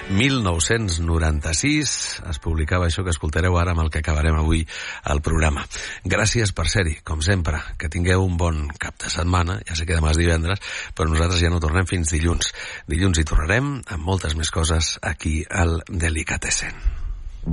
1996 es publicava això que escoltareu ara amb el que acabarem avui el programa. Gràcies per ser-hi, com sempre. Que tingueu un bon cap de setmana. Ja sé que demà és divendres, però nosaltres ja no tornem fins dilluns. Dilluns hi tornarem amb moltes més coses aquí al Delicatessen.